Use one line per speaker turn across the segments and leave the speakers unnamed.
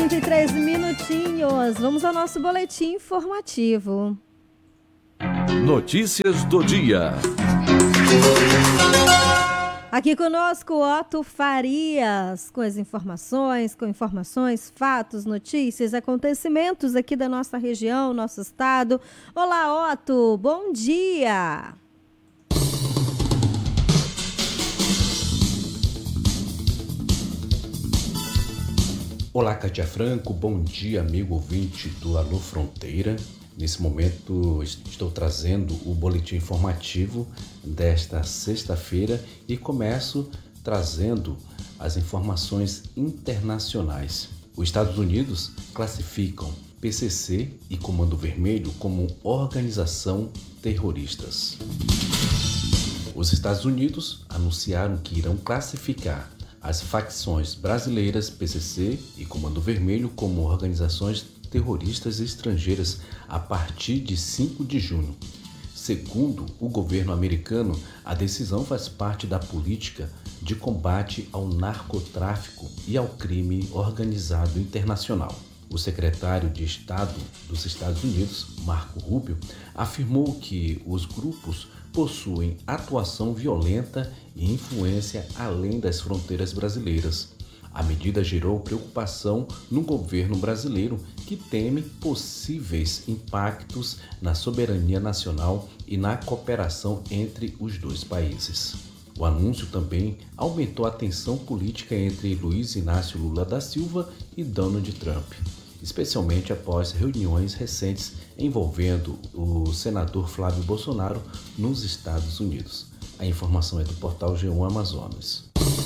8h43. Vamos ao nosso boletim informativo.
Notícias do dia.
Aqui conosco, Otto Farias, com informações, fatos, notícias, acontecimentos aqui da nossa região, nosso estado. Olá, Otto, bom dia!
Olá, Cátia Franco, bom dia, amigo ouvinte do Alô Fronteira. Nesse momento estou trazendo o boletim informativo desta sexta-feira e começo trazendo as informações internacionais. Os Estados Unidos classificam PCC e Comando Vermelho como organização terroristas. Os Estados Unidos anunciaram que irão classificar as facções brasileiras PCC e Comando Vermelho como organizações terroristas estrangeiras a partir de 5 de junho. Segundo o governo americano, a decisão faz parte da política de combate ao narcotráfico e ao crime organizado internacional. O secretário de Estado dos Estados Unidos, Marco Rubio, afirmou que os grupos possuem atuação violenta e influência além das fronteiras brasileiras. A medida gerou preocupação no governo brasileiro, que teme possíveis impactos na soberania nacional e na cooperação entre os dois países. O anúncio também aumentou a tensão política entre Luiz Inácio Lula da Silva e Donald Trump, especialmente após reuniões recentes envolvendo o senador Flávio Bolsonaro nos Estados Unidos. A informação é do portal G1 Amazonas.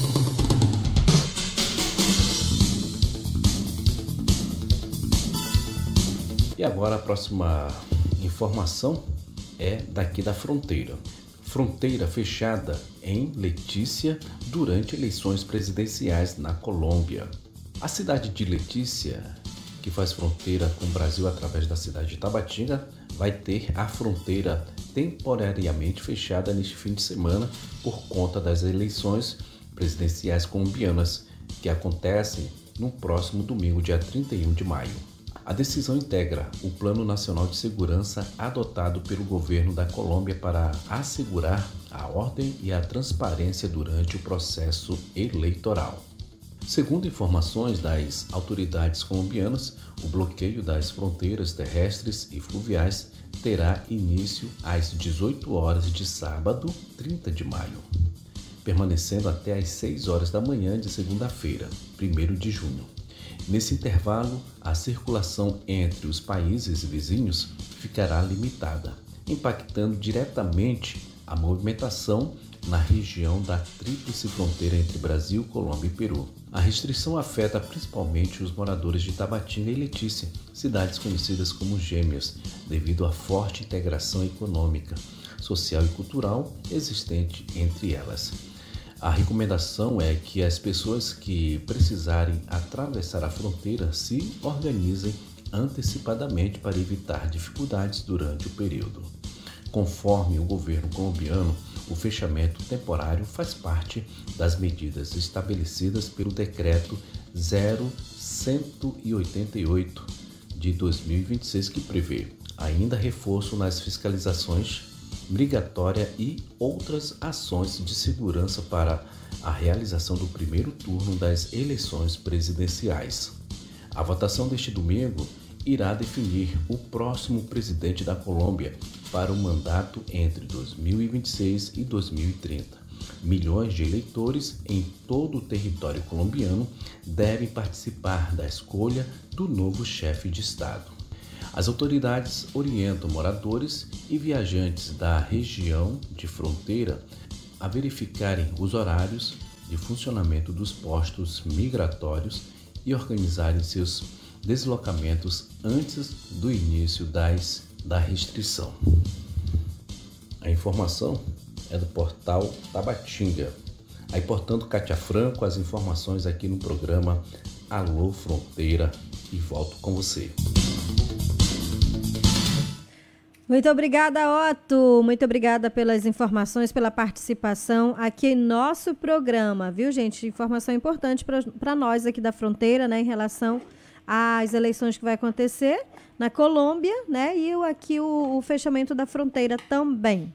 E agora a próxima informação é daqui da fronteira. Fronteira fechada em Letícia durante eleições presidenciais na Colômbia. A cidade de Letícia, que faz fronteira com o Brasil através da cidade de Tabatinga, vai ter a fronteira temporariamente fechada neste fim de semana por conta das eleições presidenciais colombianas, que acontecem no próximo domingo, dia 31 de maio. A decisão integra o Plano Nacional de Segurança adotado pelo governo da Colômbia para assegurar a ordem e a transparência durante o processo eleitoral. Segundo informações das autoridades colombianas, o bloqueio das fronteiras terrestres e fluviais terá início às 18 horas de sábado, 30 de maio, permanecendo até às 6 horas da manhã de segunda-feira, 1º de junho. Nesse intervalo, a circulação entre os países vizinhos ficará limitada, impactando diretamente a movimentação na região da tríplice fronteira entre Brasil, Colômbia e Peru. A restrição afeta principalmente os moradores de Tabatinga e Letícia, cidades conhecidas como gêmeas, devido à forte integração econômica, social e cultural existente entre elas. A recomendação é que as pessoas que precisarem atravessar a fronteira se organizem antecipadamente para evitar dificuldades durante o período. Conforme o governo colombiano, o fechamento temporário faz parte das medidas estabelecidas pelo Decreto 0188 de 2026, que prevê ainda reforço nas fiscalizações migratória e outras ações de segurança para a realização do primeiro turno das eleições presidenciais. A votação deste domingo irá definir o próximo presidente da Colômbia para o mandato entre 2026 e 2030. Milhões de eleitores em todo o território colombiano devem participar da escolha do novo chefe de Estado. As autoridades orientam moradores e viajantes da região de fronteira a verificarem os horários de funcionamento dos postos migratórios e organizarem seus deslocamentos antes do início da restrição. A informação é do portal Tabatinga. Aí, portanto, Cátia Franco, as informações aqui no programa Alô Fronteira, e volto com você.
Muito obrigada, Otto. Muito obrigada pelas informações, pela participação aqui em nosso programa, viu, gente? Informação importante para nós aqui da fronteira, né, em relação as eleições que vai acontecer na Colômbia, né? E aqui o fechamento da fronteira também.